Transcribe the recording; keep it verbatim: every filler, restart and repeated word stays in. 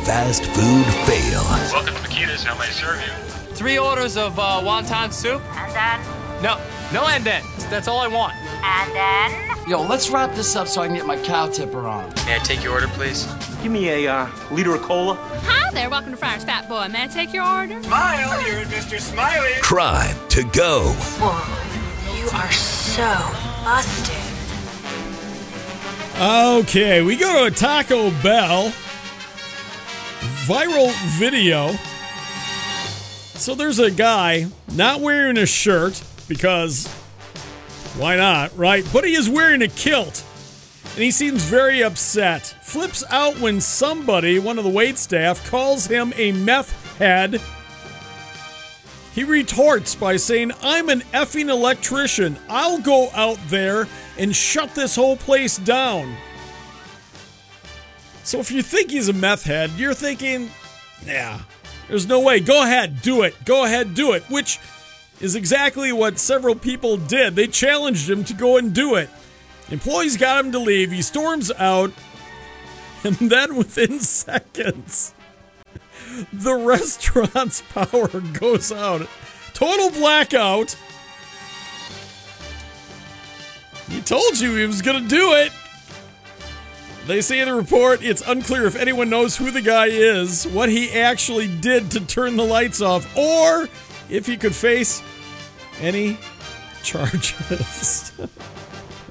fast food fail. Welcome to Makita's. How may I serve you? Three orders of uh, wonton soup. And then? No, no and then. That's all I want. And then? Yo, let's wrap this up so I can get my cow tipper on. May I take your order, please? Give me a uh, liter of cola. Hi there, welcome to Friar's Fat Boy. May I take your order? Smile, you're Mister Smiley. Crime to go. Whoa, you are so busted. Okay, we go to a Taco Bell. Viral video. So there's a guy not wearing a shirt because why not, right? But he is wearing a kilt. And he seems very upset. Flips out when somebody, one of the waitstaff, calls him a meth head. He retorts by saying, I'm an effing electrician. I'll go out there and shut this whole place down. So if you think he's a meth head, you're thinking, yeah, there's no way. Go ahead, do it. Go ahead, do it. Which is exactly what several people did. They challenged him to go and do it. Employees got him to leave. He storms out. And then within seconds, the restaurant's power goes out. Total blackout. He told you he was going to do it. They say in the report, it's unclear if anyone knows who the guy is, what he actually did to turn the lights off, or if he could face any charges.